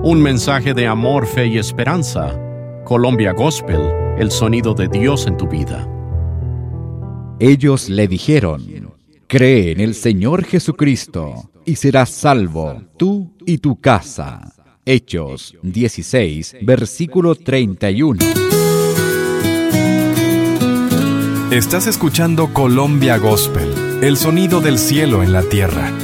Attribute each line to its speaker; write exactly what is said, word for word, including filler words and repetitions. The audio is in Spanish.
Speaker 1: Un mensaje de amor, fe y esperanza. Colombia Gospel, el sonido de Dios en tu vida.
Speaker 2: Ellos le dijeron: cree en el Señor Jesucristo y serás salvo, tú y tu casa. Hechos dieciséis, versículo treinta y uno.
Speaker 3: Estás escuchando Colombia Gospel, el sonido del cielo en la tierra.